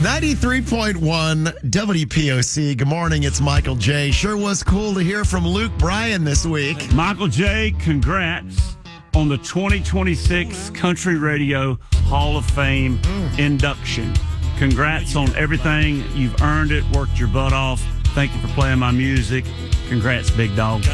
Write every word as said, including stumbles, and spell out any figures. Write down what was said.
ninety-three point one W P O C. Good morning. It's Michael J. Sure was cool to hear from Luke Bryan this week. Michael J., congrats on the twenty twenty-six Country Radio Hall of Fame mm. induction. Congrats on everything. You've earned it, worked your butt off. Thank you for playing my music. Congrats, big dog.